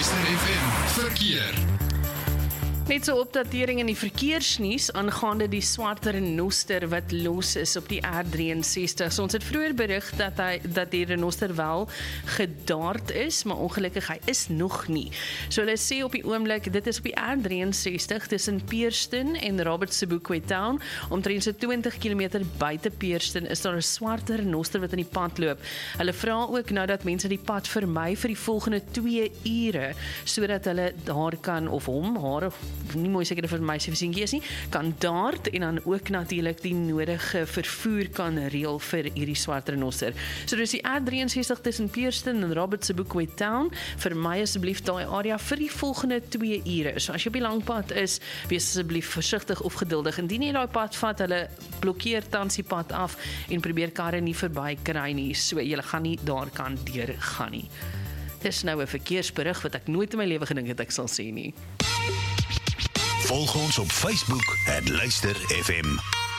Luister FM verkeer. Net so opdatering in die verkeersnuus aangaande die swart renoster wat los is op die R63. So ons het vroeër berig dat die renoster wel gedaard is, maar ongelukkig hy is nog nie. So hulle sê op die oomblik, dit is op die R63 tussen Pearston en Robert Sobukwe Town, omtrent so 20 km buite Pearston is daar 'n swart renoster wat in die pad loop. Hulle vra ook nou dat mense die pad vermy vir die volgende 2 ure, sodat hulle daar kan, of hom, haar, nie mooi seker vir my seentjies nie, kan daard en dan ook natuurlik die nodige vervoer kan reël vir hierdie swart renoster. So dis die R63 tussen Pearston en Robert Sobukwe Town. Vermy asseblief daai area vir die volgende 2 ure. So as jy op die lang pad is, wees asseblief versigtig of geduldig. Indien jy daai pad vat, hulle blokkeer tans die pad af en probeer karre nie verby kry nie. So jy gaan nie daar kan deur gaan nie. Dis nou 'n verkeersberig wat ek nooit in my lewe gedink het ek sal sê nie. Volg ons op Facebook @Luister FM.